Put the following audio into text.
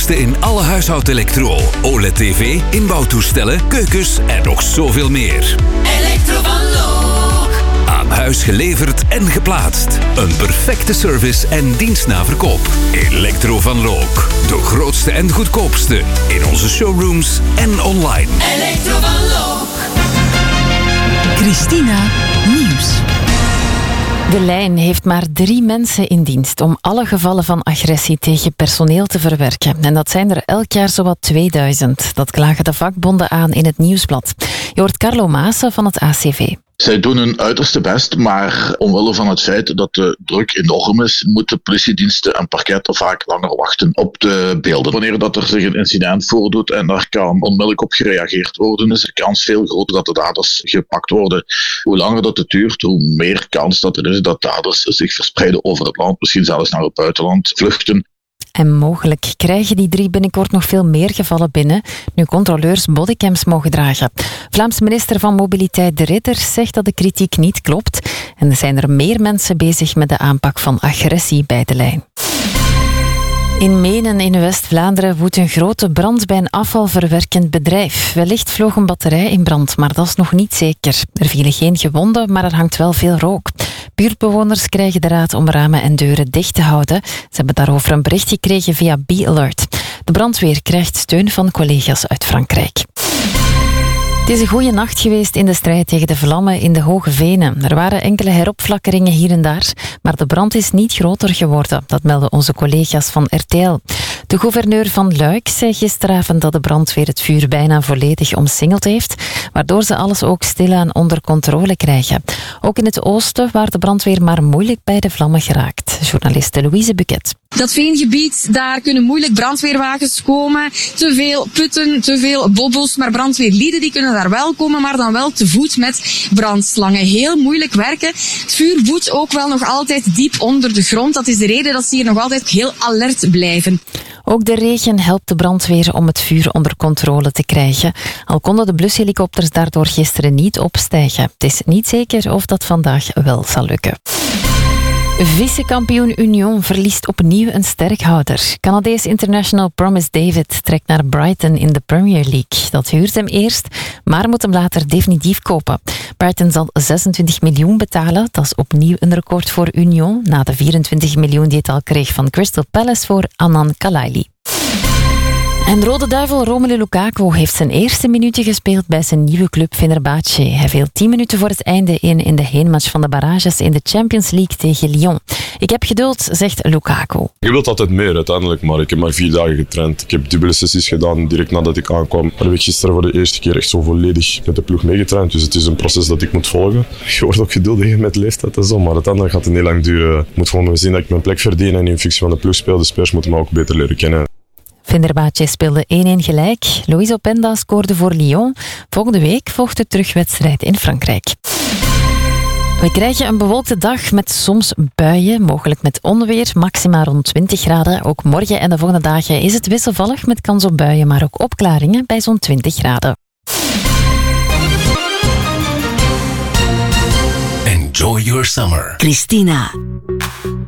hoogste in alle huishoudelektro. OLED-tv, inbouwtoestellen, keukens en nog zoveel meer. Elektro van Loock. Aan huis geleverd en geplaatst. Een perfecte service en dienst na verkoop. Elektro van Loock. De grootste en goedkoopste. In onze showrooms en online. Elektro van Loock. Christina Nieuws. De lijn heeft maar 3 mensen in dienst om alle gevallen van agressie tegen personeel te verwerken. En dat zijn er elk jaar zowat 2000. Dat klagen de vakbonden aan in het Nieuwsblad. Je hoort Carlo Maassen van het ACV. Zij doen hun uiterste best, maar omwille van het feit dat de druk enorm is, moeten politiediensten en parketten vaak langer wachten op de beelden. Wanneer dat er zich een incident voordoet en daar kan onmiddellijk op gereageerd worden, is de kans veel groter dat de daders gepakt worden. Hoe langer dat het duurt, hoe meer kans dat er is dat daders zich verspreiden over het land, misschien zelfs naar het buitenland vluchten. En mogelijk krijgen die 3 binnenkort nog veel meer gevallen binnen, nu controleurs bodycams mogen dragen. Vlaams minister van Mobiliteit De Ridder zegt dat de kritiek niet klopt. En er zijn er meer mensen bezig met de aanpak van agressie bij de lijn. In Menen in West-Vlaanderen woedt een grote brand bij een afvalverwerkend bedrijf. Wellicht vloog een batterij in brand, maar dat is nog niet zeker. Er vielen geen gewonden, maar er hangt wel veel rook. Buurtbewoners krijgen de raad om ramen en deuren dicht te houden. Ze hebben daarover een bericht gekregen via B-Alert. De brandweer krijgt steun van collega's uit Frankrijk. Het is een goede nacht geweest in de strijd tegen de vlammen in de Hoge Venen. Er waren enkele heropflakkeringen hier en daar, maar de brand is niet groter geworden. Dat melden onze collega's van RTL. De gouverneur van Luik zei gisteravond dat de brandweer het vuur bijna volledig omsingeld heeft, waardoor ze alles ook stilaan onder controle krijgen. Ook in het oosten waar de brandweer maar moeilijk bij de vlammen geraakt. Journaliste Louise Buquet. Dat veengebied, daar kunnen moeilijk brandweerwagens komen. Te veel putten, te veel bobbels. Maar brandweerlieden die kunnen daar wel komen, maar dan wel te voet met brandslangen. Heel moeilijk werken. Het vuur woedt ook wel nog altijd diep onder de grond. Dat is de reden dat ze hier nog altijd heel alert blijven. Ook de regen helpt de brandweer om het vuur onder controle te krijgen. Al konden de blushelikopters daardoor gisteren niet opstijgen. Het is niet zeker of dat vandaag wel zal lukken. Vice-kampioen Union verliest opnieuw een sterkhouder. Canadees international Promise David trekt naar Brighton in de Premier League. Dat huurt hem eerst, maar moet hem later definitief kopen. Brighton zal 26 miljoen betalen. Dat is opnieuw een record voor Union, na de 24 miljoen die het al kreeg van Crystal Palace voor Anand Kalaili. En Rode Duivel Romelu Lukaku heeft zijn eerste minuten gespeeld bij zijn nieuwe club Fenerbahce. Hij viel 10 minuten voor het einde in de heenmatch van de barrages in de Champions League tegen Lyon. Ik heb geduld, zegt Lukaku. Je wilt altijd meer uiteindelijk, maar ik heb maar 4 dagen getraind. Ik heb dubbele sessies gedaan direct nadat ik aankwam. Maar heb ik gisteren voor de eerste keer echt zo volledig met de ploeg meegetraind. Dus het is een proces dat ik moet volgen. Je wordt ook geduldiger met leeftijd en zo, maar uiteindelijk gaat het heel lang duren. Ik moet gewoon zien dat ik mijn plek verdien en in functie van de ploeg speel. De spelers moeten me ook beter leren kennen. Fenerbahce speelde 1-1 gelijk. Luis Openda scoorde voor Lyon. Volgende week volgt de terugwedstrijd in Frankrijk. We krijgen een bewolkte dag met soms buien, mogelijk met onweer, maxima rond 20 graden. Ook morgen en de volgende dagen is het wisselvallig met kans op buien, maar ook opklaringen bij zo'n 20 graden. Enjoy your summer. Christina